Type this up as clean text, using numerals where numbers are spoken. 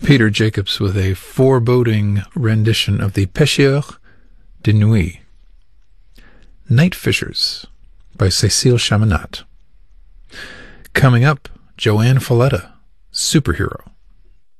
Peter Jacobs with a foreboding rendition of the Pêcheurs de Nuit. Night Fishers by Cécile Chaminade. Coming up, Joanne Falletta, Superhero.